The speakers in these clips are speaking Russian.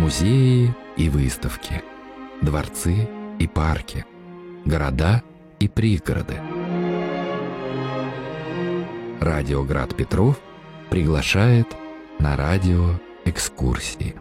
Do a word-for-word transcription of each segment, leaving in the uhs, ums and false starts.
музеи и выставки, дворцы и парки, города и пригороды. Радио Град Петров приглашает на радиоэкскурсии.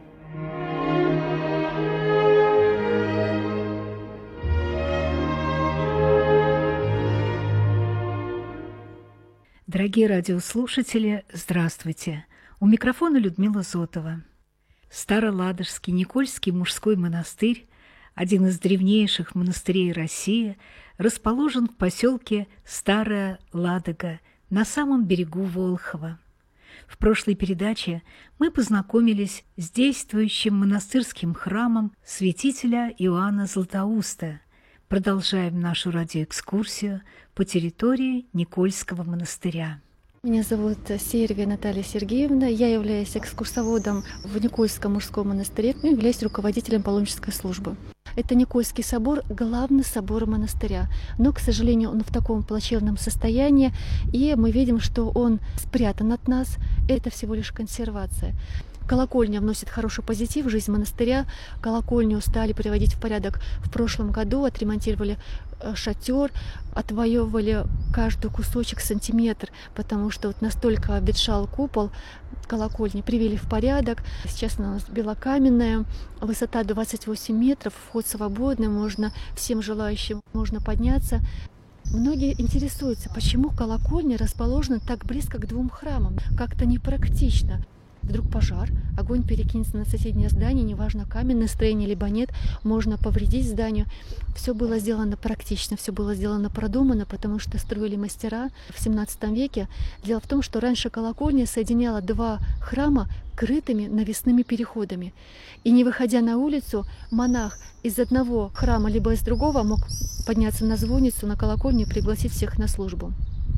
Дорогие радиослушатели, здравствуйте! У микрофона Людмила Зотова. Староладожский Никольский мужской монастырь, один из древнейших монастырей России, расположен в поселке Старая Ладога на самом берегу Волхова. В прошлой передаче мы познакомились с действующим монастырским храмом святителя Иоанна Златоуста. Продолжаем нашу радиоэкскурсию по территории Никольского монастыря. Меня зовут Сервия Наталья Сергеевна. Я являюсь экскурсоводом в Никольском мужском монастыре и являюсь руководителем паломнической службы. Это Никольский собор, главный собор монастыря. Но, к сожалению, он в таком плачевном состоянии, и мы видим, что он спрятан от нас. Это всего лишь консервация. Колокольня вносит хороший позитив в жизнь монастыря. Колокольню стали приводить в порядок в прошлом году, отремонтировали шатер, отвоевывали каждый кусочек сантиметр, потому что вот настолько обветшал купол колокольни, привели в порядок. Сейчас она у нас белокаменная, высота двадцать восемь метров, вход свободный, можно всем желающим можно подняться. Многие интересуются, почему колокольня расположена так близко к двум храмам. Как-то непрактично. Вдруг пожар, огонь перекинется на соседнее здание, неважно, каменное строение либо нет, можно повредить зданию. Все было сделано практично, все было сделано продуманно, потому что строили мастера в семнадцатом веке. Дело в том, что раньше колокольня соединяла два храма крытыми навесными переходами. И не выходя на улицу, монах из одного храма либо из другого мог подняться на звонницу, на колокольню и пригласить всех на службу.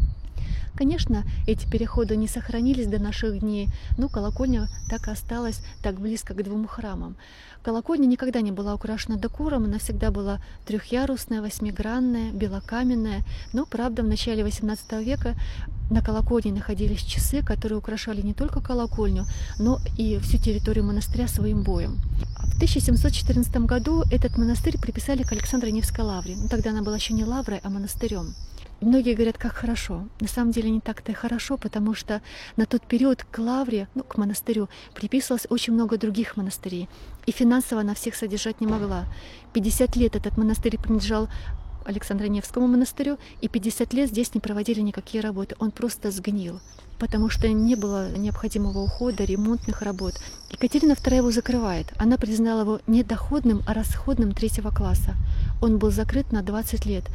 Конечно, эти переходы не сохранились до наших дней, но колокольня так и осталась так близко к двум храмам. Колокольня никогда не была украшена декором, она всегда была трехъярусная, восьмигранная, белокаменная. Но, правда, в начале восемнадцатого века на колокольне находились часы, которые украшали не только колокольню, но и всю территорию монастыря своим боем. В тысяча семьсот четырнадцатом году этот монастырь приписали к Александро-Невской лавре. Тогда она была еще не лаврой, а монастырем. Многие говорят, как хорошо. На самом деле не так-то и хорошо, потому что на тот период к лавре, ну, к монастырю, приписывалось очень много других монастырей. И финансово она всех содержать не могла. пятьдесят лет этот монастырь принадлежал Александро-Невскому монастырю, и пятьдесят лет здесь не проводили никакие работы. Он просто сгнил, потому что не было необходимого ухода, ремонтных работ. Екатерина вторая его закрывает. Она признала его не доходным, а расходным третьего класса. Он был закрыт на двадцать лет.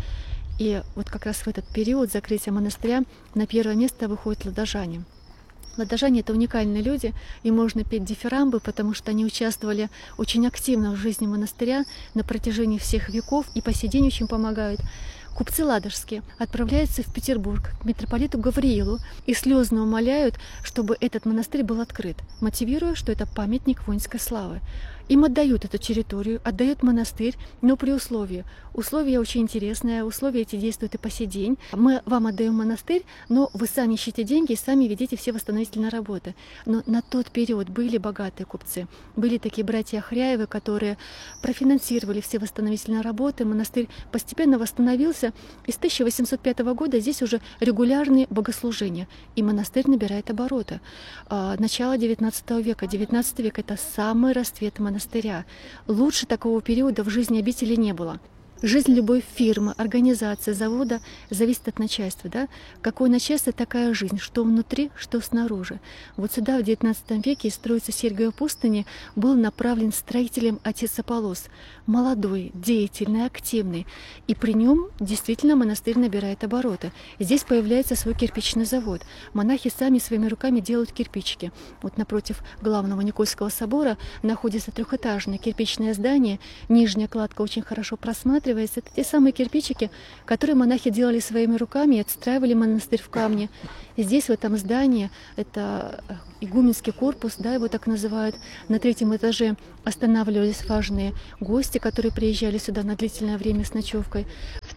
И вот как раз в этот период закрытия монастыря на первое место выходят ладожане. Ладожане — это уникальные люди, и можно петь дифирамбы, потому что они участвовали очень активно в жизни монастыря на протяжении всех веков и по сей день очень помогают. Купцы ладожские отправляются в Петербург к митрополиту Гавриилу и слезно умоляют, чтобы этот монастырь был открыт, мотивируя, что это памятник воинской славы. Им отдают эту территорию, отдают монастырь, но при условии. Условие очень интересное, условия эти действуют и по сей день. Мы вам отдаем монастырь, но вы сами ищите деньги и сами ведите все восстановительные работы. Но на тот период были богатые купцы, были такие братья Охряевы, которые профинансировали все восстановительные работы. Монастырь постепенно восстановился, и с тысяча восемьсот пятого года здесь уже регулярные богослужения, и монастырь набирает обороты. Начало девятнадцатого века. девятнадцатый век — это самый расцвет монастыря. Лучше такого периода в жизни обители не было. Жизнь любой фирмы, организации, завода зависит от начальства. Да? Какое начальство, такая жизнь, что внутри, что снаружи. Вот сюда в девятнадцатом веке из строицы Сергиевой пустыни был направлен строителем отец Аполлос. Молодой, деятельный, активный. И при нем действительно монастырь набирает обороты. Здесь появляется свой кирпичный завод. Монахи сами своими руками делают кирпичики. Вот напротив главного Никольского собора находится трехэтажное кирпичное здание. Нижняя кладка очень хорошо просматривается. Это те самые кирпичики, которые монахи делали своими руками и отстраивали монастырь в камне. И здесь, в этом здании, это игуменский корпус, да, его так называют, на третьем этаже останавливались важные гости, которые приезжали сюда на длительное время с ночевкой.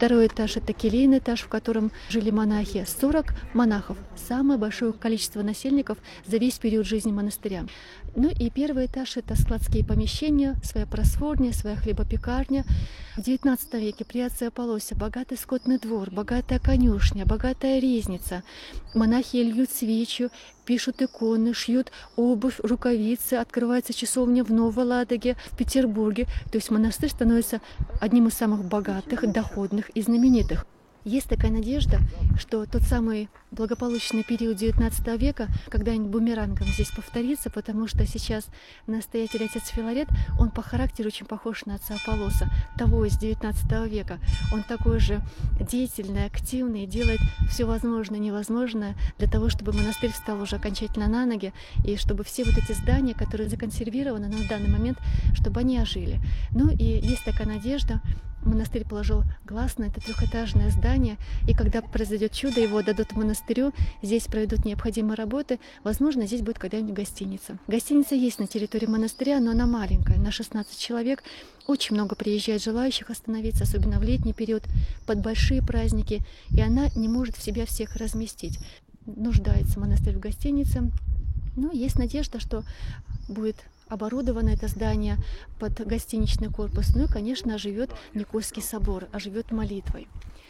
Второй этаж — это келейный этаж, в котором жили монахи. сорок монахов. Самое большое количество насельников за весь период жизни монастыря. Ну и первый этаж — это складские помещения, своя просфорня, своя хлебопекарня. В девятнадцатом веке при отце Аполлосе богатый скотный двор, богатая конюшня, богатая резница. Монахи льют свечи, пишут иконы, шьют обувь, рукавицы, открывается часовня в Новой Ладоге, в Петербурге. То есть монастырь становится одним из самых богатых, доходных и знаменитых. Есть такая надежда, что тот самый благополучный период девятнадцатого века когда-нибудь бумерангом здесь повторится, потому что сейчас настоятель отец Филарет, он по характеру очень похож на отца Аполлоса, того из девятнадцатого века. Он такой же деятельный, активный, делает все возможное и невозможное для того, чтобы монастырь встал уже окончательно на ноги, и чтобы все вот эти здания, которые законсервированы на данный момент, чтобы они ожили. Ну и есть такая надежда. Монастырь положил глаз на это трехэтажное здание, и когда произойдет чудо, его отдадут монастырю, здесь проведут необходимые работы, возможно, здесь будет когда-нибудь гостиница. Гостиница есть на территории монастыря, но она маленькая, на шестнадцать человек. Очень много приезжает желающих остановиться, особенно в летний период, под большие праздники, и она не может в себя всех разместить. Нуждается монастырь в гостинице. Но есть надежда, что будет оборудовано это здание под гостиничный корпус. Ну и, конечно, оживет Никольский собор, оживет молитвой.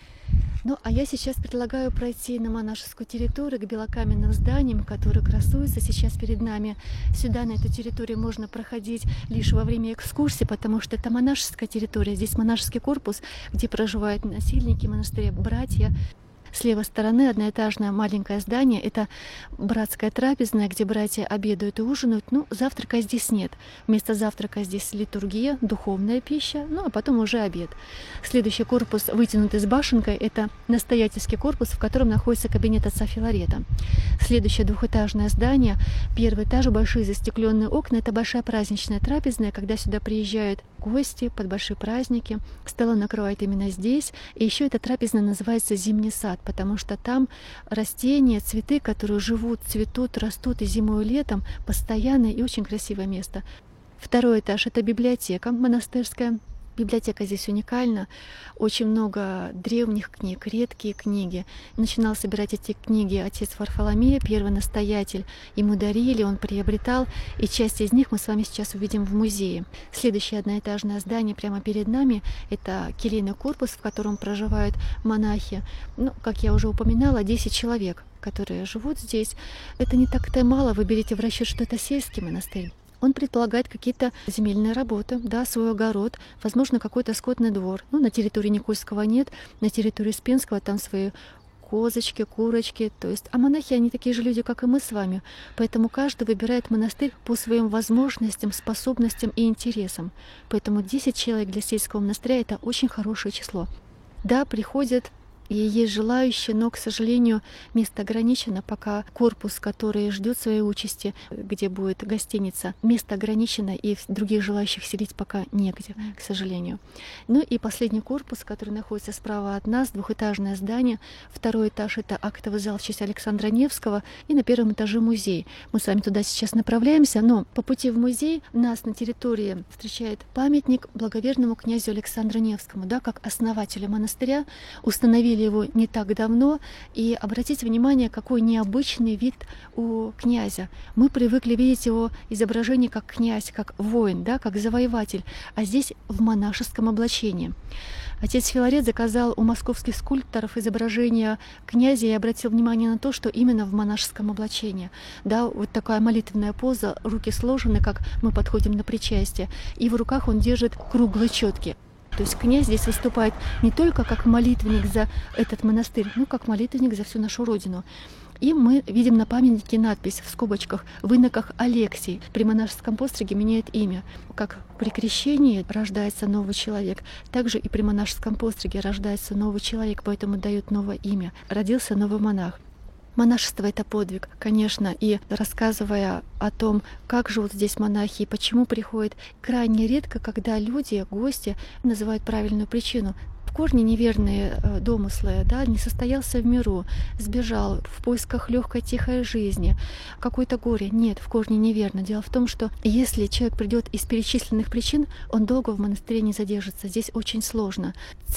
Ну, а я сейчас предлагаю пройти на монашескую территорию к белокаменным зданиям, которые красуются сейчас перед нами. Сюда, на эту территорию, можно проходить лишь во время экскурсии, потому что это монашеская территория. Здесь монашеский корпус, где проживают насельники монастыря, братья. С левой стороны одноэтажное маленькое здание. Это братская трапезная, где братья обедают и ужинают. Ну, завтрака здесь нет. Вместо завтрака здесь литургия, духовная пища, ну, а потом уже обед. Следующий корпус, вытянутый с башенкой, это настоятельский корпус, в котором находится кабинет отца Филарета. Следующее двухэтажное здание. Первый этаж, большие застекленные окна. Это большая праздничная трапезная, когда сюда приезжают гости под большие праздники. Столы накрывают именно здесь. И еще эта трапезная называется «Зимний сад», потому что там растения, цветы, которые живут, цветут, растут и зимой, и летом, постоянное и очень красивое место. Второй этаж — это библиотека монастырская. Библиотека здесь уникальна. Очень много древних книг, редкие книги. Начинал собирать эти книги отец Варфоломей, первый настоятель. Ему дарили, он приобретал, и часть из них мы с вами сейчас увидим в музее. Следующее одноэтажное здание прямо перед нами — это келейный корпус, в котором проживают монахи. Ну, как я уже упоминала, десять человек, которые живут здесь. Это не так-то и мало. Вы берете в расчет, что это сельский монастырь. Он предполагает какие-то земельные работы, да, свой огород, возможно, какой-то скотный двор. Ну, на территории Никольского нет, на территории Спенского там свои козочки, курочки. То есть, а монахи, они такие же люди, как и мы с вами. Поэтому каждый выбирает монастырь по своим возможностям, способностям и интересам. Поэтому десять человек для сельского монастыря — это очень хорошее число. Да, приходят и есть желающие, но, к сожалению, место ограничено, пока корпус, который ждет своей участи, где будет гостиница, место ограничено, и других желающих селить пока негде, к сожалению. Ну и последний корпус, который находится справа от нас, двухэтажное здание. Второй этаж — это актовый зал в честь Александра Невского, и на первом этаже музей. Мы с вами туда сейчас направляемся, но по пути в музей нас на территории встречает памятник благоверному князю Александру Невскому, да, как основателю монастыря. Установили его не так давно, и обратите внимание, какой необычный вид у князя. Мы привыкли видеть его изображение как князь, как воин, да, как завоеватель, а здесь в монашеском облачении. Отец Филарет заказал у московских скульпторов изображение князя и обратил внимание на то, что именно в монашеском облачении. Да, вот такая молитвенная поза, руки сложены, как мы подходим на причастие, и в руках он держит круглые четки. То есть князь здесь выступает не только как молитвенник за этот монастырь, но как молитвенник за всю нашу родину. И мы видим на памятнике надпись в скобочках «В иноках Алексий». При монашеском постриге меняет имя. Как при крещении рождается новый человек, также и при монашеском постриге рождается новый человек, поэтому дают новое имя. Родился новый монах. Монашество — это подвиг, конечно, и рассказывая о том, как живут здесь монахи и почему приходят, крайне редко, когда люди, гости, называют правильную причину. В корне неверные домыслы, да, не состоялся в миру, сбежал в поисках легкой тихой жизни, какое-то горе. Нет, в корне неверно. Дело в том, что если человек придет из перечисленных причин, он долго в монастыре не задержится. Здесь очень сложно. Цель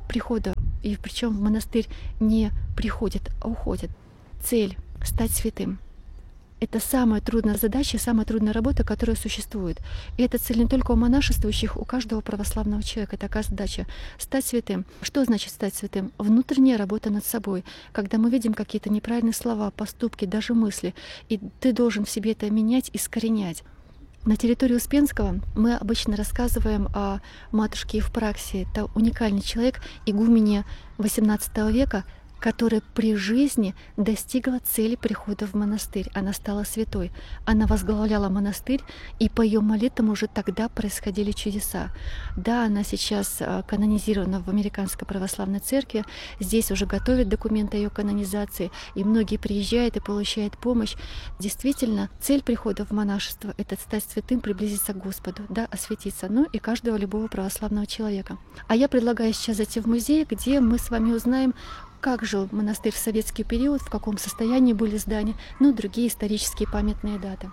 прихода, и причем в монастырь не приходят, а уходят. Цель — стать святым. Это самая трудная задача, самая трудная работа, которая существует. И это цель не только у монашествующих, у каждого православного человека. Такая задача — стать святым. Что значит стать святым? Внутренняя работа над собой. Когда мы видим какие-то неправильные слова, поступки, даже мысли, и ты должен в себе это менять, искоренять. На территории Успенского мы обычно рассказываем о матушке Евпраксии. Это уникальный человек, игуменья восемнадцатого века, которая при жизни достигла цели прихода в монастырь. Она стала святой. Она возглавляла монастырь, и по ее молитвам уже тогда происходили чудеса. Да, она сейчас канонизирована в Американской православной церкви. Здесь уже готовят документы о ее канонизации, и многие приезжают и получают помощь. Действительно, цель прихода в монашество — это стать святым, приблизиться к Господу, да, осветиться, ну и каждого любого православного человека. А я предлагаю сейчас зайти в музей, где мы с вами узнаем, как жил монастырь в советский период, в каком состоянии были здания, ну и другие исторические памятные даты.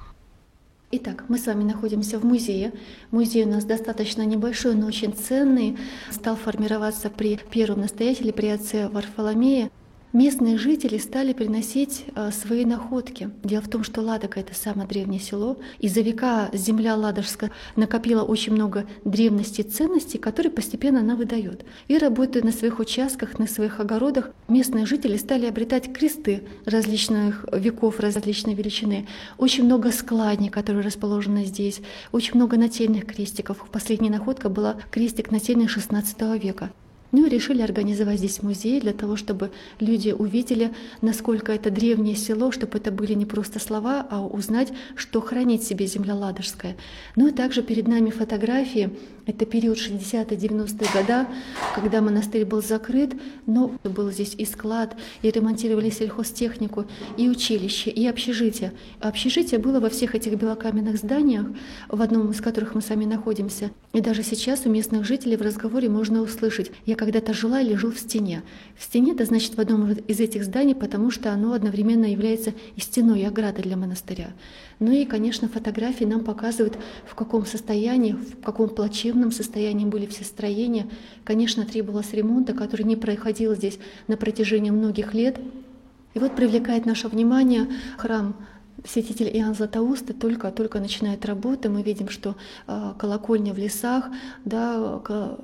Итак, мы с вами находимся в музее. Музей у нас достаточно небольшой, но очень ценный. Стал формироваться при первом настоятеле, при отце Варфоломее. Местные жители стали приносить свои находки. Дело в том, что Ладога — это самое древнее село, и за века земля ладожская накопила очень много древностей и ценностей, которые постепенно она выдает. И работая на своих участках, на своих огородах, местные жители стали обретать кресты различных веков, различной величины. Очень много складней, которые расположены здесь, очень много нательных крестиков. Последняя находка была крестик нательный шестнадцатого века. Ну и решили организовать здесь музей для того, чтобы люди увидели, насколько это древнее село, чтобы это были не просто слова, а узнать, что хранит в себе земля ладожская. Ну и также перед нами фотографии. Это период шестидесятые-девяностые годы, когда монастырь был закрыт, но был здесь и склад, и ремонтировали сельхозтехнику, и училище, и общежитие. А общежитие было во всех этих белокаменных зданиях, в одном из которых мы сами находимся. И даже сейчас у местных жителей в разговоре можно услышать: «Я когда-то жила или жил в стене». В стене — это значит в одном из этих зданий, потому что оно одновременно является и стеной, и оградой для монастыря. Ну и, конечно, фотографии нам показывают, в каком состоянии, в каком плачевном состоянии были все строения. Конечно, требовалось ремонта, который не проходил здесь на протяжении многих лет. И вот привлекает наше внимание храм святителя Иоанна Златоуста. Только-только начинает работа. Мы видим, что э, колокольня в лесах, да,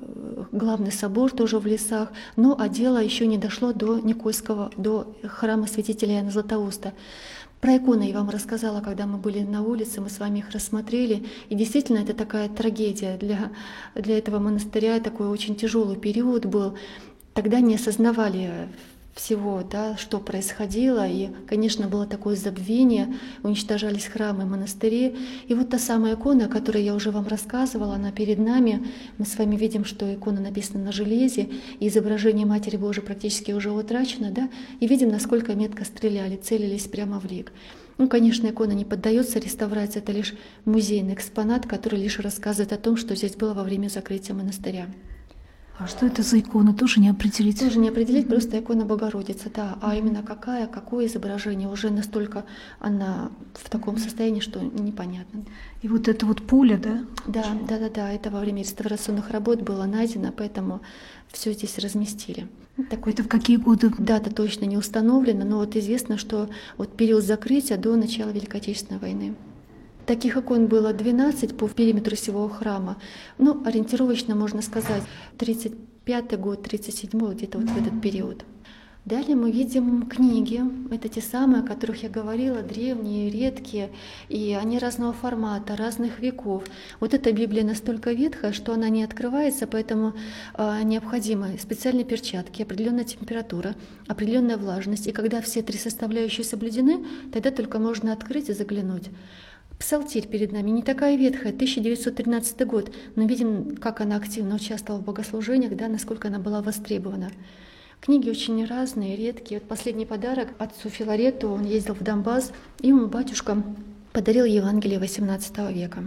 главный собор тоже в лесах, но а дело еще не дошло до Никольского, до храма святителя Иоанна Златоуста. Про иконы я вам рассказала, когда мы были на улице, мы с вами их рассмотрели. И действительно, это такая трагедия для, для этого монастыря, такой очень тяжелый период был. Тогда не осознавали всего, да, что происходило. И, конечно, было такое забвение, уничтожались храмы, монастыри. И вот та самая икона, о которой я уже вам рассказывала, она перед нами. Мы с вами видим, что икона написана на железе, и изображение Матери Божией практически уже утрачено, да, и видим, насколько метко стреляли, целились прямо в лик. Ну, конечно, икона не поддается реставрации, это лишь музейный экспонат, который лишь рассказывает о том, что здесь было во время закрытия монастыря. А что это за икона, тоже не определить? Тоже не определить, mm-hmm. просто икона Богородицы, да. А именно какая, какое изображение, уже настолько она в таком состоянии, что непонятно. И вот это вот пуля, да? Да, да, да, да. Это во время реставрационных работ было найдено, поэтому все здесь разместили. Такой... Это в какие годы? Дата точно не установлена, но вот известно, что вот период закрытия до начала Великой Отечественной войны. Таких икон было двенадцать по периметру всего храма. Ну, ориентировочно можно сказать, тридцать пятый год, тридцать седьмой, где-то вот в этот период. Далее мы видим книги. Это те самые, о которых я говорила, древние, редкие, и они разного формата, разных веков. Вот эта Библия настолько ветхая, что она не открывается, поэтому э, необходимы специальные перчатки, определенная температура, определенная влажность. И когда все три составляющие соблюдены, тогда только можно открыть и заглянуть. Псалтирь перед нами не такая ветхая, тысяча девятьсот тринадцатый год, но видим, как она активно участвовала в богослужениях, да, насколько она была востребована. Книги очень разные, редкие. Вот последний подарок отцу Филарету, он ездил в Донбасс, и ему батюшка подарил Евангелие восемнадцатого века.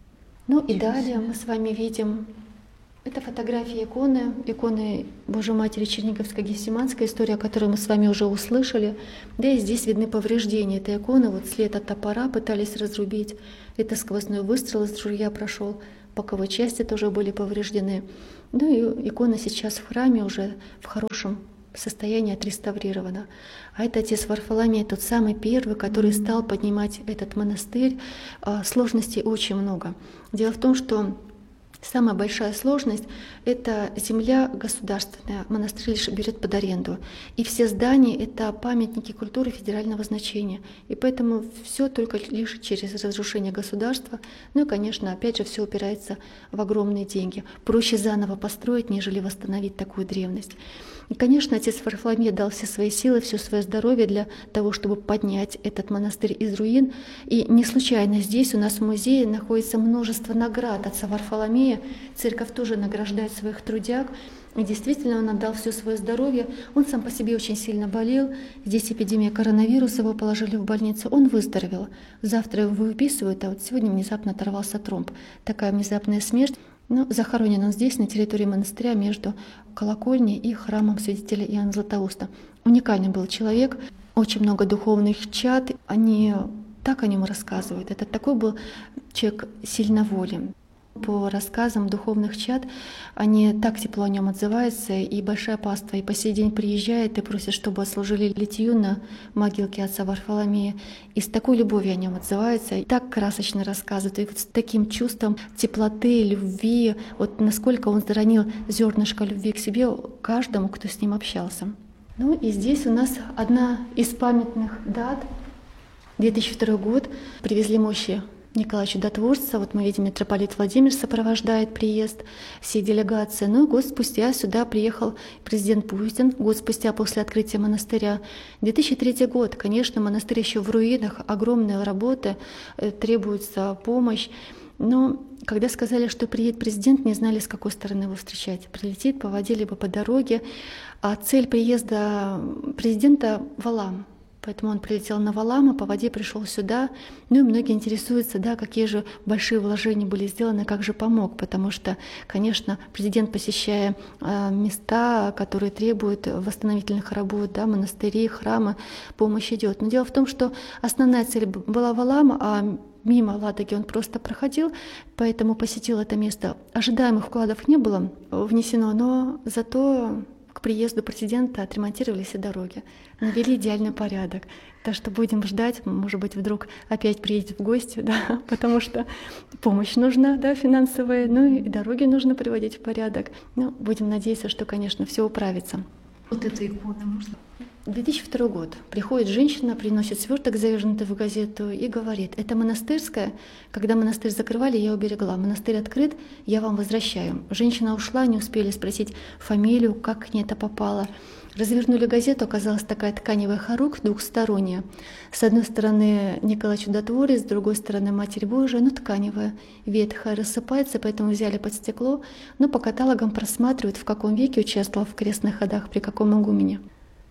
Ну и далее мы с вами видим, это фотографии иконы, иконы Божьей Матери Черниговской Гефсиманской, история, о которой мы с вами уже услышали. Да и здесь видны повреждения этой иконы, вот след от топора пытались разрубить, это сквозной выстрел из ружья прошел боковой части тоже были повреждены. Ну и икона сейчас в храме уже в хорошем состоянии, отреставрирована. А это отец Варфоломей, тот самый первый, который стал поднимать этот монастырь. Сложностей очень много. Дело в том, что самая большая сложность — это земля государственная. Монастырь лишь берет под аренду. И все здания — это памятники культуры федерального значения. И поэтому все только лишь через разрушение государства. Ну и, конечно, опять же, все упирается в огромные деньги. Проще заново построить, нежели восстановить такую древность. И, конечно, отец Варфоломей дал все свои силы, все свое здоровье для того, чтобы поднять этот монастырь из руин. И не случайно здесь у нас в музее находится множество наград отца Варфоломея. Церковь тоже награждает своих трудяг. И действительно, он отдал все свое здоровье. Он сам по себе очень сильно болел. Здесь эпидемия коронавируса, его положили в больницу. Он выздоровел. Завтра его выписывают, а вот сегодня внезапно оторвался тромб. Такая внезапная смерть. Но захоронен он здесь, на территории монастыря, между колокольней и храмом святителя Иоанна Златоуста. Уникальный был человек, очень много духовных чад, они так о нем рассказывают. Это такой был человек сильноволен. По рассказам духовных чад, они так тепло о нем отзываются, и большая паства и по сей день приезжает и просит, чтобы отслужили литью на могилке отца Варфоломея. И с такой любовью о нем отзываются, и так красочно рассказывают, и вот с таким чувством теплоты, любви, вот насколько он заронил зернышко любви к себе каждому, кто с ним общался. Ну и здесь у нас одна из памятных дат, две тысячи второй год, привезли мощи Николая Чудотворца. Вот мы видим, митрополит Владимир сопровождает приезд всей делегации. Ну и год спустя сюда приехал президент Путин, год спустя после открытия монастыря. две тысячи третий год, конечно, монастырь еще в руинах, огромные работы, требуется помощь. Но когда сказали, что приедет президент, не знали, с какой стороны его встречать. Прилетит по воде, либо по дороге. А цель приезда президента — Валаам. Поэтому он прилетел на Валаам, а по воде пришел сюда. Ну и многие интересуются, да, какие же большие вложения были сделаны, как же помог. Потому что, конечно, президент, посещая э, места, которые требуют восстановительных работ, да, монастыри, храмы, помощь идет. Но дело в том, что основная цель была Валаам, а мимо Ладоги он просто проходил, поэтому посетил это место. Ожидаемых вкладов не было внесено, но зато к приезду президента отремонтировали все дороги, навели идеальный порядок. Так что будем ждать, может быть, вдруг опять приедет в гости, да, потому что помощь нужна, да, финансовая, ну и дороги нужно приводить в порядок. Ну, будем надеяться, что, конечно, все управится. Вот эта икона можно. две тысячи второй год. Приходит женщина, приносит сверток, завернутый в газету, и говорит: это монастырская. Когда монастырь закрывали, я уберегла. Монастырь открыт, я вам возвращаю. Женщина ушла, не успели спросить фамилию, как к ней это попало. Развернули газету, оказалась такая тканевая хоругвь двухсторонняя. С одной стороны Николай Чудотворец, с другой стороны Матерь Божия, но тканевая, ветхая, рассыпается, поэтому взяли под стекло, но по каталогам просматривают, в каком веке участвовал в крестных ходах, при каком игумене.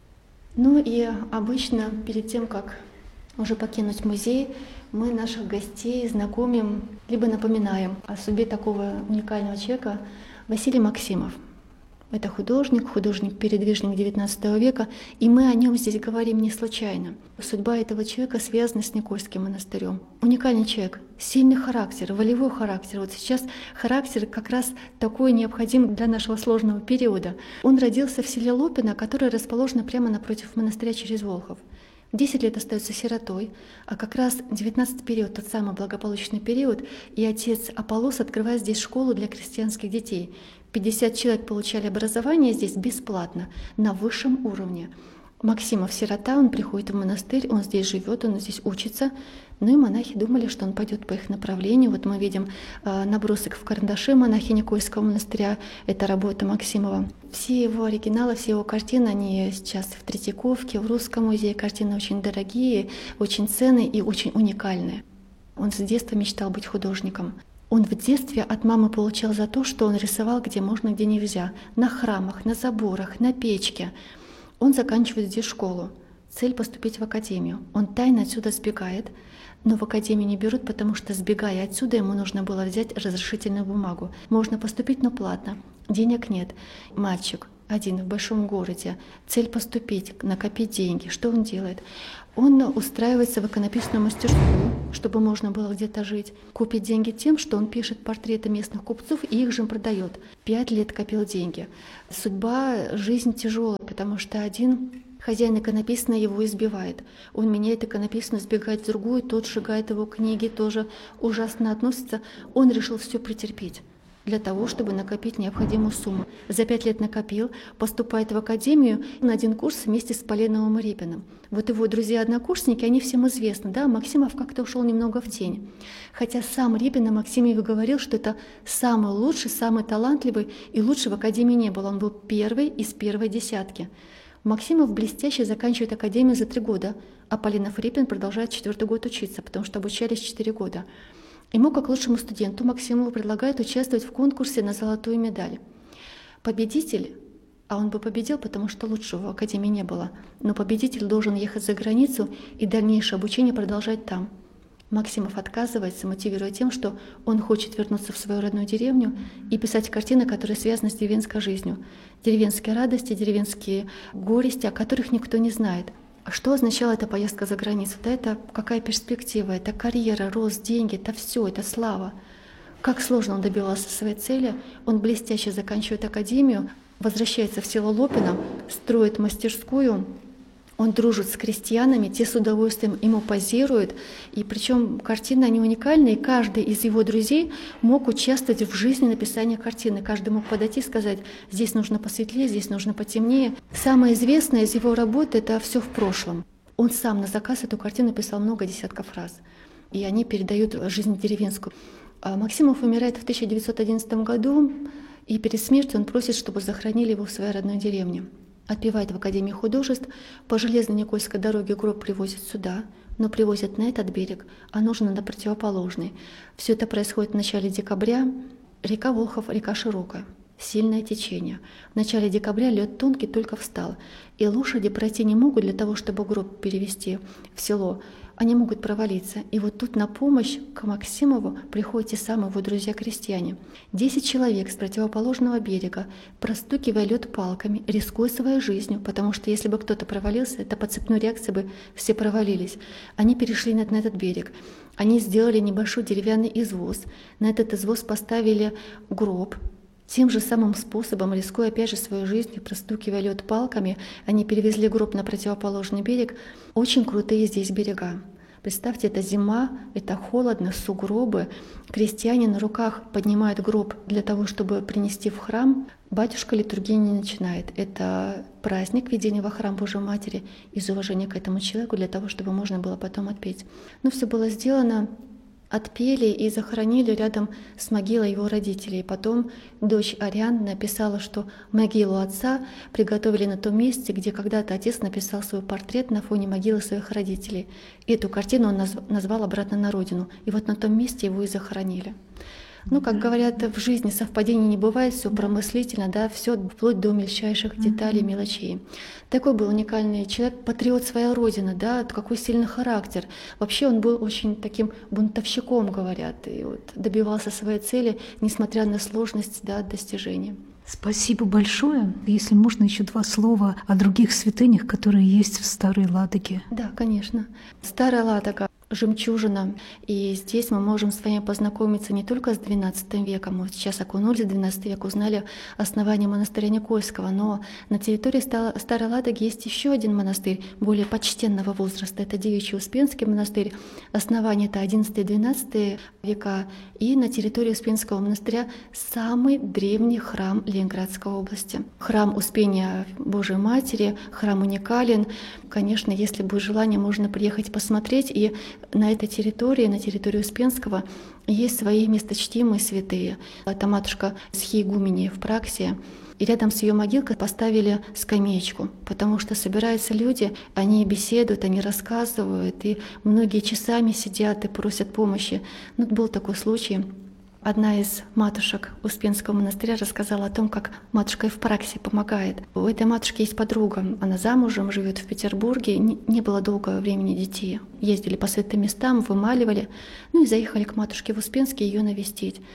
Ну и обычно перед тем, как уже покинуть музей, мы наших гостей знакомим, либо напоминаем о судьбе такого уникального человека Василий Максимов. Это художник, художник-передвижник девятнадцатого века, и мы о нем здесь говорим не случайно. Судьба этого человека связана с Никольским монастырем. Уникальный человек, сильный характер, волевой характер. Вот сейчас характер как раз такой необходим для нашего сложного периода. Он родился в селе Лопино, которое расположено прямо напротив монастыря через Волхов. Десять лет остается сиротой, а как раз девятнадцатый период, тот самый благополучный период, и отец Аполлос открывает здесь школу для крестьянских детей. пятьдесят человек получали образование здесь бесплатно, на высшем уровне. Максимов сирота, он приходит в монастырь, он здесь живет, он здесь учится. Ну и монахи думали, что он пойдет по их направлению. Вот мы видим э, набросок в карандаше монахи Никольского монастыря. Это работа Максимова. Все его оригиналы, все его картины, они сейчас в Третьяковке, в Русском музее. Картины очень дорогие, очень ценные и очень уникальные. Он с детства мечтал быть художником. Он в детстве от мамы получал за то, что он рисовал где можно, где нельзя. На храмах, на заборах, на печке. Он заканчивает здесь школу. Цель — поступить в академию. Он тайно отсюда сбегает, но в академию не берут, потому что, сбегая отсюда, ему нужно было взять разрешительную бумагу. Можно поступить, но платно. Денег нет. Мальчик один в большом городе, цель поступить, накопить деньги. Что он делает? Он устраивается в иконописную мастерскую, чтобы можно было где-то жить, купить деньги тем, что он пишет портреты местных купцов и их же продает. Пять лет копил деньги. Судьба, жизнь тяжелая, потому что один хозяин иконописной его избивает. Он меняет иконописную, сбегает в другую, тот сжигает его книги, тоже ужасно относится. Он решил все претерпеть для того, чтобы накопить необходимую сумму. За пять лет накопил, поступает в академию на один курс вместе с Поленовым и Репиным. Вот его друзья-однокурсники, они всем известны, да, Максимов как-то ушел немного в тень. Хотя сам Репин о Максимове говорил, что это самый лучший, самый талантливый, и лучше в академии не было. Он был первый из первой десятки. Максимов блестяще заканчивает академию за три года, а Поленов и Репин продолжают четвертый год учиться, потому что обучались четыре года. Ему, как лучшему студенту, Максимову предлагают участвовать в конкурсе на золотую медаль. Победитель, а он бы победил, потому что лучшего в академии не было, но победитель должен ехать за границу и дальнейшее обучение продолжать там. Максимов отказывается, мотивируя тем, что он хочет вернуться в свою родную деревню и писать картины, которые связаны с деревенской жизнью. Деревенские радости, деревенские горести, о которых никто не знает. Что означала эта поездка за границу? Да это какая перспектива, это карьера, рост, деньги, это все, это слава. Как сложно он добивался своей цели. Он блестяще заканчивает академию, возвращается в село Лопино, строит мастерскую. Он дружит с крестьянами, те с удовольствием ему позируют. И причем картины, они уникальные, и каждый из его друзей мог участвовать в жизни написания картины. Каждый мог подойти и сказать, здесь нужно посветлее, здесь нужно потемнее. Самое известное из его работы — это «Все в прошлом». Он сам на заказ эту картину писал много десятков раз. И они передают жизнь деревенскую. А Максимов умирает в тысяча девятьсот одиннадцатом году, и перед смертью он просит, чтобы захоронили его в своей родной деревне. Отпевает в Академии художеств, по железно-никольской дороге гроб привозят сюда, но привозят на этот берег, а нужно на противоположный. Все это происходит в начале декабря. Река Волхов, река широкая, сильное течение. В начале декабря лед тонкий только встал, и лошади пройти не могут для того, чтобы гроб перевезти в село. Они могут провалиться. И вот тут на помощь к Максимову приходят те самые его друзья-крестьяне. Десять человек с противоположного берега, простукивая лед палками, рискуя своей жизнью, потому что если бы кто-то провалился, это по цепной реакции бы все провалились. Они перешли на, на этот берег. Они сделали небольшой деревянный извоз. На этот извоз поставили гроб. Тем же самым способом, рискуя опять же своей жизнью, простукивая лед палками, они перевезли гроб на противоположный берег. Очень крутые здесь берега. Представьте, это зима, это холодно, сугробы. Крестьяне на руках поднимают гроб для того, чтобы принести в храм. Батюшка литургии не начинает. Это праздник введения во храм Божьей Матери из уважения к этому человеку, для того, чтобы можно было потом отпеть. Но все было сделано. Отпели и захоронили рядом с могилой его родителей. Потом дочь Ариан написала, что могилу отца приготовили на том месте, где когда-то отец написал свой портрет на фоне могилы своих родителей. И эту картину он назвал «Обратно на родину». И вот на том месте его и захоронили. Ну, как говорят, в жизни совпадений не бывает, все промыслительно, да, все вплоть до мельчайших деталей, мелочей. Такой был уникальный человек, патриот своей родины, да, какой сильный характер. Вообще он был очень таким бунтовщиком, говорят, и вот добивался своей цели, несмотря на сложность, да, достижения. Спасибо большое. Если можно, еще два слова о других святынях, которые есть в Старой Ладоге. Да, конечно. Старая Ладога — жемчужина. И здесь мы можем с вами познакомиться не только с двенадцатым веком. Мы сейчас окунулись в двенадцатый век, узнали основание монастыря Никольского. Но на территории Старой Ладоги есть еще один монастырь более почтенного возраста. Это Девичий Успенский монастырь. Основание — это одиннадцатый-двенадцатый века. И на территории Успенского монастыря самый древний храм Ленинградской области. Храм Успения Божией Матери, храм уникален. Конечно, если будет желание, можно приехать посмотреть. И на этой территории, на территории Успенского, есть свои месточтимые святые. Это матушка Схиегуменья в Праксии. И рядом с ее могилкой поставили скамеечку, потому что собираются люди, они беседуют, они рассказывают, и многие часами сидят и просят помощи. Ну, был такой случай. Одна из матушек Успенского монастыря рассказала о том, как матушка и в Праксе помогает. У этой матушки есть подруга, она замужем, живет в Петербурге, не было долгого времени детей. Ездили по святым местам, вымаливали, ну и заехали к матушке в Успенский ее навестить.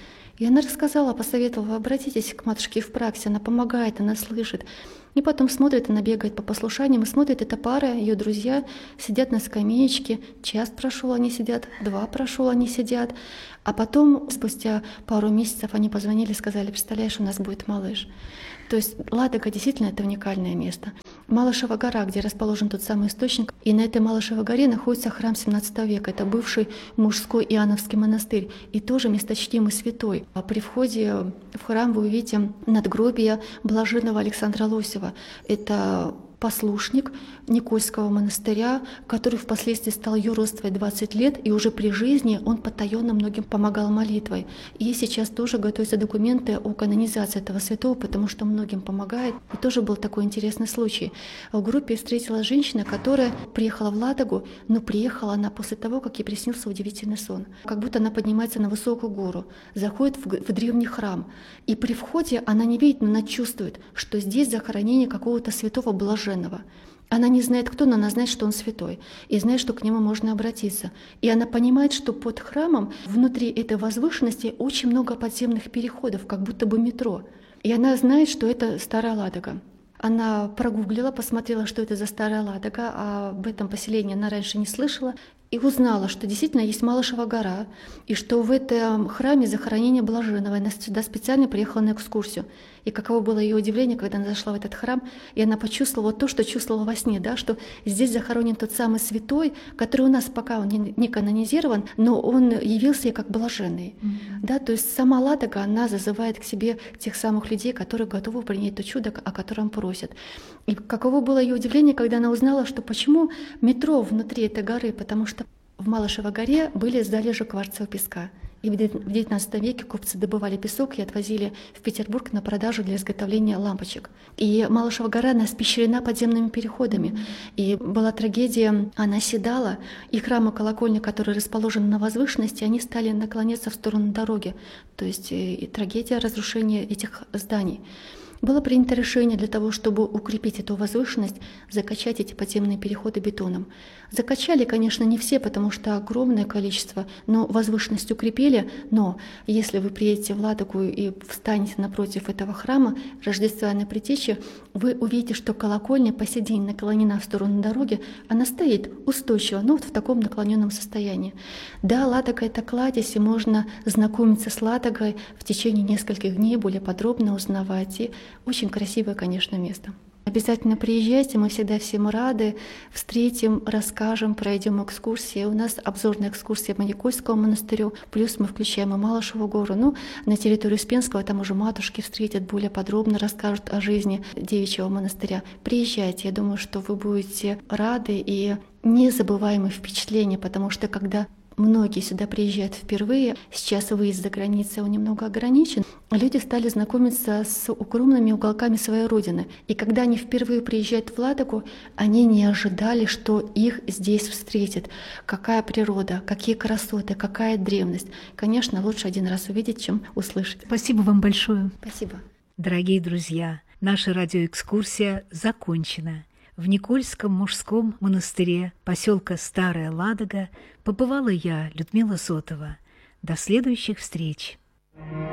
И она рассказала, посоветовала: обратитесь к матушке Евпраксии, она помогает, она слышит. И потом смотрит, она бегает по послушаниям, и смотрит, эта пара, ее друзья, сидят на скамеечке, час прошел, они сидят, два прошел, они сидят. А потом, спустя пару месяцев, они позвонили и сказали: представляешь, у нас будет малыш. То есть Ладога действительно это уникальное место. Малышева гора, где расположен тот самый источник, и на этой Малышевой горе находится храм семнадцатого века. Это бывший мужской Иоанновский монастырь, и тоже месточтимый святой. А при входе в храм вы увидите надгробие блаженного Александра Лосева. Это послушник Никольского монастыря, который впоследствии стал юродствой двадцать лет, и уже при жизни он потаенно многим помогал молитвой. И сейчас тоже готовятся документы о канонизации этого святого, потому что многим помогает. И тоже был такой интересный случай. В группе встретилась женщина, которая приехала в Ладогу, но приехала она после того, как ей приснился удивительный сон. Как будто она поднимается на высокую гору, заходит в, в древний храм, и при входе она не видит, но она чувствует, что здесь захоронение какого-то святого блаженного. Она не знает, кто, но она знает, что он святой, и знает, что к нему можно обратиться. И она понимает, что под храмом, внутри этой возвышенности, очень много подземных переходов, как будто бы метро. И она знает, что это Старая Ладога. Она прогуглила, посмотрела, что это за Старая Ладога, а об этом поселении она раньше не слышала, и узнала, что действительно есть Малышева гора, и что в этом храме захоронение блаженного. Она сюда специально приехала на экскурсию. И каково было ее удивление, когда она зашла в этот храм, и она почувствовала то, что чувствовала во сне, да, что здесь захоронен тот самый святой, который у нас пока он не, не канонизирован, но он явился ей как блаженный. Mm-hmm. Да, то есть сама Ладога, она зазывает к себе тех самых людей, которые готовы принять то чудо, о котором просят. И каково было ее удивление, когда она узнала, что почему метро внутри этой горы, потому что в Малышевой горе были залежи кварцевого песка. И в девятнадцатом веке купцы добывали песок и отвозили в Петербург на продажу для изготовления лампочек. И Малышева гора, она испещрена подземными переходами. Mm-hmm. И была трагедия, она седала, и храм и колокольня, которые расположены на возвышенности, они стали наклоняться в сторону дороги. То есть и, и трагедия разрушения этих зданий. Было принято решение для того, чтобы укрепить эту возвышенность, закачать эти подземные переходы бетоном. Закачали, конечно, не все, потому что огромное количество, но возвышенность укрепили. Но если вы приедете в Ладогу и встанете напротив этого храма Рождественской Предтечи, вы увидите, что колокольня посередине наклонена в сторону дороги, она стоит устойчиво, но вот в таком наклоненном состоянии. Да, Ладога — это кладезь, и можно знакомиться с Ладогой в течение нескольких дней, более подробно узнавать. И очень красивое, конечно, место. Обязательно приезжайте, мы всегда всем рады, встретим, расскажем, пройдем экскурсии. У нас обзорная экскурсия по Никольскому монастырю, плюс мы включаем и Малышеву гору. Ну, на территории Успенского там уже матушки встретят, более подробно расскажут о жизни девичьего монастыря. Приезжайте, я думаю, что вы будете рады и незабываемые впечатления, потому что когда многие сюда приезжают впервые, сейчас выезд за границей он немного ограничен, люди стали знакомиться с укромными уголками своей родины. И когда они впервые приезжают в Ладогу, они не ожидали, что их здесь встретят. Какая природа, какие красоты, какая древность. Конечно, лучше один раз увидеть, чем услышать. Спасибо вам большое. Спасибо. Дорогие друзья, наша радиоэкскурсия закончена. В Никольском мужском монастыре поселка Старая Ладога побывала я, Людмила Зотова. До следующих встреч!